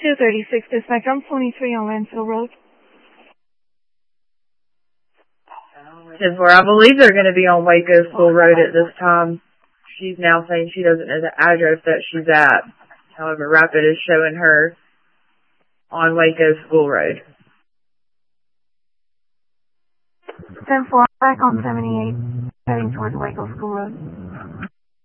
236 dispatch, I'm 23 on Lansville Road. 10-4, I believe they're going to be on Waco School Road at this time. She's now saying she doesn't know the address that she's at. However, Rapid is showing her on Waco School Road. 10-4, back on 78, heading towards Waco School Road.